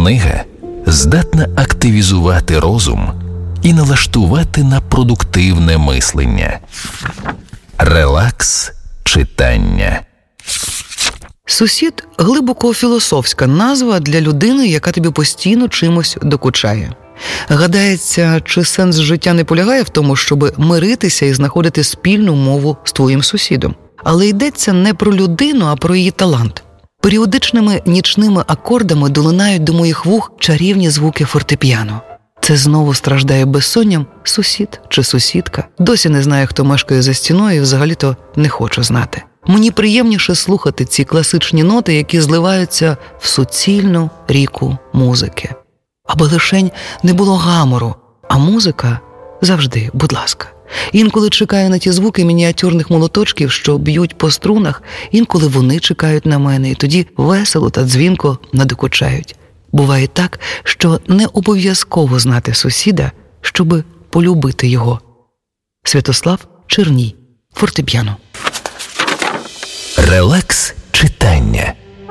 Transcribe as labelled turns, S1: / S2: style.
S1: Книга здатна активізувати розум і налаштувати на продуктивне мислення. Релакс читання.
S2: Сусід – глибоко філософська назва для людини, яка тобі постійно чимось докучає. Гадається, чи сенс життя не полягає в тому, щоб миритися і знаходити спільну мову з твоїм сусідом. Але йдеться не про людину, а про її талант. Періодичними нічними акордами долинають до моїх вух чарівні звуки фортепіано. Це знову страждає безсонням сусід чи сусідка. Досі не знаю, хто мешкає за стіною і взагалі-то не хочу знати. Мені приємніше слухати ці класичні ноти, які зливаються в суцільну ріку музики. Аби лишень не було гамору, а музика завжди, будь ласка. Інколи чекаю на ті звуки мініатюрних молоточків, що б'ють по струнах, інколи вони чекають на мене, і тоді весело та дзвінко надокучають. Буває так, що не обов'язково знати сусіда, щоби полюбити його. Святослав Черній. Фортепіано.
S1: Релакс читання.